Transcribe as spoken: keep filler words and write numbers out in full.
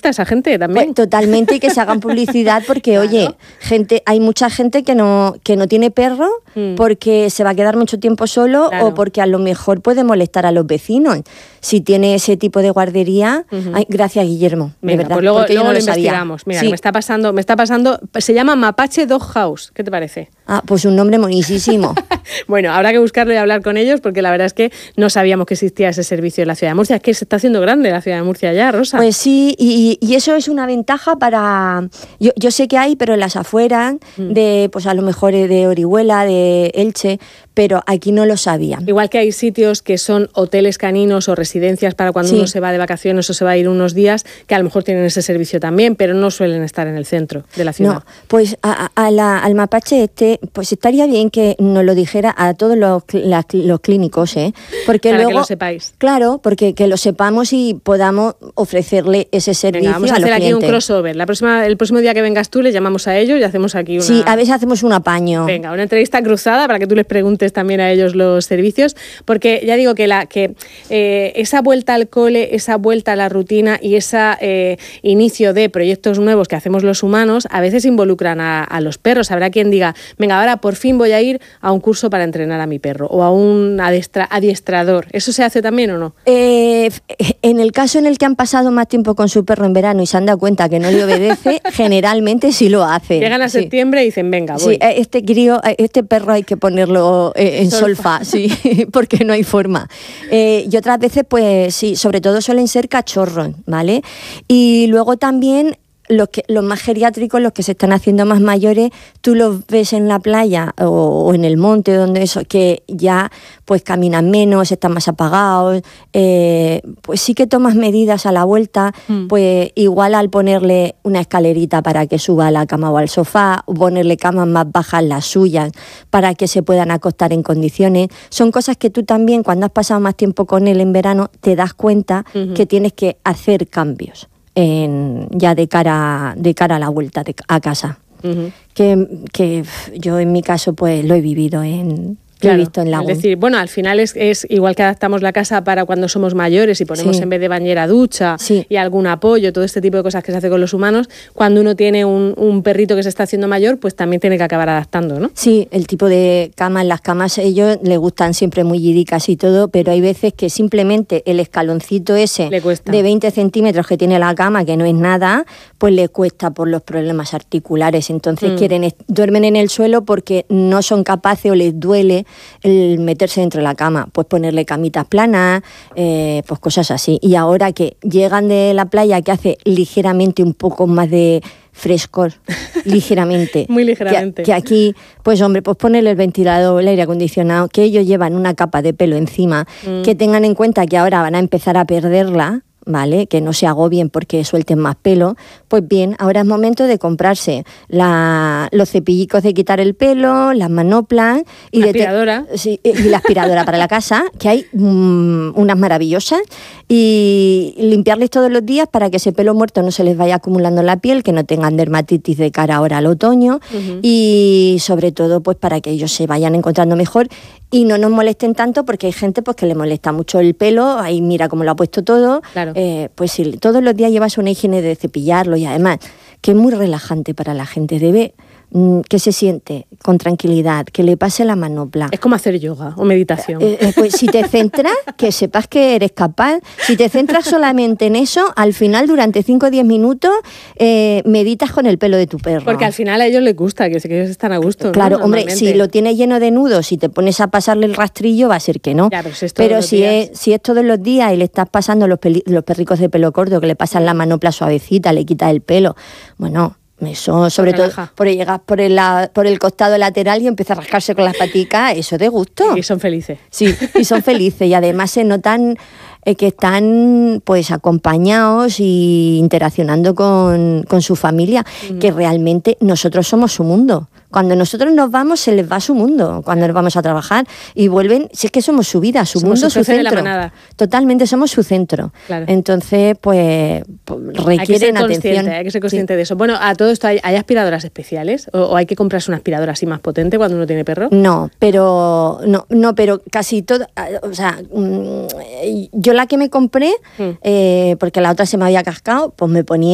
afecta a esa gente también. Pues, totalmente, y que se hagan publicidad porque, claro. oye, gente, hay mucha gente que no, que no tiene perro mm. porque se va a quedar mucho tiempo solo claro. o porque a lo mejor puede molestar a los vecinos. Si tiene ese tipo de guardería, uh-huh. ay, gracias Guillermo, Venga, de verdad, pues luego, porque luego yo no lo, lo investigamos. sabía. Mira, sí. me está pasando, me está pasando, se llama Mapache Dog House, ¿qué te parece? Ah, pues un nombre monísimo. Bueno, habrá que buscarlo y hablar con ellos porque la verdad es que no sabíamos que existía ese servicio en la ciudad de Murcia. Es que se está haciendo grande la ciudad de Murcia ya, Rosa. Pues sí, y, y eso es una ventaja para... Yo, yo sé que hay, pero en las afueras, mm. de pues a lo mejor de Orihuela, de Elche, pero aquí no lo sabía. Igual que hay sitios que son hoteles caninos o residencias para cuando sí. uno se va de vacaciones o se va a ir unos días, que a lo mejor tienen ese servicio también, pero no suelen estar en el centro de la ciudad. No, pues a, a la, al mapache este, pues estaría bien que nos lo dijera a todos los, la, los clínicos, ¿eh? Porque para luego, que lo sepáis. Claro, porque que lo sepamos y podamos ofrecerle ese servicio. Venga, vamos a, a hacer los aquí clientes. un crossover. La próxima, el próximo día que vengas tú, les llamamos a ellos y hacemos aquí una... Sí, a veces hacemos un apaño. Venga, una entrevista cruzada para que tú les preguntes también a ellos los servicios, porque ya digo que, la, que eh, esa vuelta al cole, esa vuelta a la rutina y ese eh, inicio de proyectos nuevos que hacemos los humanos, a veces involucran a, a los perros. Habrá quien diga, venga, ahora por fin voy a ir a un curso para entrenar a mi perro o a un adiestra, adiestrador. ¿Eso se hace también o no? Eh, en el caso en el que han pasado más tiempo con su perro en verano y se han dado cuenta que no le obedece, generalmente sí lo hacen. Llegan a sí. septiembre y dicen, venga, voy. Sí, este crío, este perro hay que ponerlo eh, en solfa, solfa sí, porque no hay forma. Eh, y otras veces, pues sí, sobre todo suelen ser cachorros, ¿vale? Y luego también... Los, que, los más geriátricos, los que se están haciendo más mayores, tú los ves en la playa o, o en el monte, donde eso, que ya pues caminan menos, están más apagados, eh, pues sí que tomas medidas a la vuelta, mm. pues igual al ponerle una escalerita para que suba a la cama o al sofá, o ponerle camas más bajas las suyas, para que se puedan acostar en condiciones, son cosas que tú también, cuando has pasado más tiempo con él en verano, te das cuenta uh-huh. que tienes que hacer cambios. En, ya de cara de cara a la vuelta de, a casa uh-huh. que, que yo en mi caso pues lo he vivido en Claro, he visto en Lagún. Es decir, bueno, al final es, es igual que adaptamos la casa para cuando somos mayores y ponemos sí. en vez de bañera ducha sí. y algún apoyo, todo este tipo de cosas que se hace con los humanos, cuando uno tiene un, un perrito que se está haciendo mayor, pues también tiene que acabar adaptando, ¿no? Sí, el tipo de camas, las camas ellos les gustan siempre muy yidicas y todo, pero hay veces que simplemente el escaloncito ese de veinte centímetros que tiene la cama, que no es nada, pues le cuesta por los problemas articulares, entonces mm. quieren duermen en el suelo porque no son capaces o les duele el meterse dentro de la cama, pues ponerle camitas planas, eh, pues cosas así. Y ahora que llegan de la playa, que hace ligeramente un poco más de frescor, ligeramente. Muy ligeramente. Que, que aquí, pues hombre, pues ponerle el ventilador, el aire acondicionado, que ellos llevan una capa de pelo encima, mm. que tengan en cuenta que ahora van a empezar a perderla, ¿vale? Que no se agobien porque suelten más pelo. Pues bien, ahora es momento de comprarse la, los cepillicos de quitar el pelo, las manoplas y la de aspiradora. Te, sí, y la aspiradora para la casa, que hay mmm, unas maravillosas, y limpiarles todos los días para que ese pelo muerto no se les vaya acumulando en la piel, que no tengan dermatitis de cara ahora al otoño, uh-huh. y sobre todo pues para que ellos se vayan encontrando mejor y no nos molesten tanto, porque hay gente pues que le molesta mucho el pelo, ahí mira cómo lo ha puesto todo. Claro. Eh, pues si todos los días llevas una higiene de cepillarlo, y además que es muy relajante para la gente, debe mmm, que se siente con tranquilidad, que le pase la manopla. Es como hacer yoga o meditación. Eh, eh, pues si te centras, que sepas que eres capaz. Si te centras solamente en eso, al final durante cinco o diez minutos eh, meditas con el pelo de tu perro. Porque al final a ellos les gusta, que ellos están a gusto. Claro, ¿no? hombre, si lo tienes lleno de nudos y te pones a pasarle el rastrillo, va a ser que no. Ya, pero si es, pero si es, si es todos los días y le estás pasando los, peli, los perricos de pelo corto, que le pasan la manopla suavecita, le quitas el pelo, bueno... Eso, sobre todo, por llegar por el, por el costado lateral y empieza a rascarse con las paticas, eso de gusto. Y son felices. Sí, y son felices. Y además se notan eh, que están pues acompañados y interaccionando con, con su familia, mm. que realmente nosotros somos su mundo. Cuando nosotros nos vamos, se les va su mundo, cuando nos vamos a trabajar y vuelven, si es que somos su vida, su somos mundo, su centro. De la manada. Totalmente, somos su centro. Claro. Entonces, pues, pues requieren hay atención. Hay que ser consciente sí. de eso. Bueno, a todo esto, ¿hay, hay aspiradoras especiales? ¿O, ¿O hay que comprarse una aspiradora así más potente cuando uno tiene perro? No, pero no, no, pero casi todo, o sea, yo la que me compré, mm. eh, porque la otra se me había cascado, pues me ponía